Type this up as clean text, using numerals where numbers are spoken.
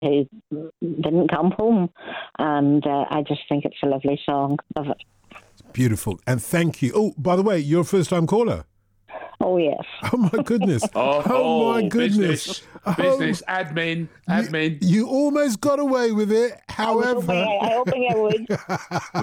who didn't come home. And I just think it's a lovely song. Love it. Beautiful. And thank you. Oh, by the way, you're a first-time caller. Oh, yes. Oh, my goodness. My goodness. Business, admin. You almost got away with it. However, I was hoping I would.